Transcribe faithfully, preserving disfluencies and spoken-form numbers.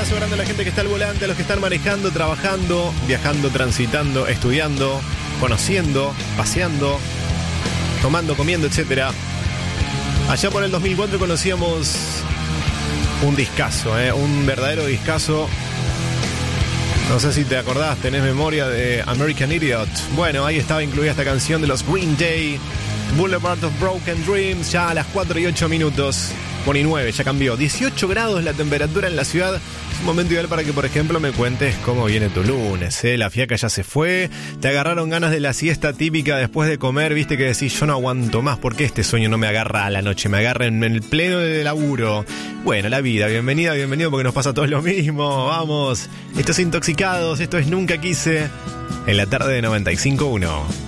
abrazo grande a la gente que está al volante, a los que están manejando, trabajando, viajando, transitando, estudiando, conociendo, paseando, tomando, comiendo, etcétera. Allá por el dos mil cuatro conocíamos un discazo, ¿eh? Un verdadero discazo. No sé si te acordás, tenés memoria de American Idiot. Bueno, ahí estaba incluida esta canción de los Green Day, Boulevard of Broken Dreams, ya a las cuatro y ocho minutos. Bueno, y nueve, ya cambió. dieciocho grados la temperatura en la ciudad. Es un momento ideal para que, por ejemplo, me cuentes cómo viene tu lunes, ¿eh? La fiaca ya se fue, te agarraron ganas de la siesta típica después de comer, viste que decís, yo no aguanto más, porque este sueño no me agarra a la noche, me agarra en el pleno de laburo. Bueno, la vida, bienvenida, bienvenido, porque nos pasa a todos lo mismo, vamos. Esto es Intoxicados, esto es Nunca Quise, en la tarde de noventa y cinco punto uno.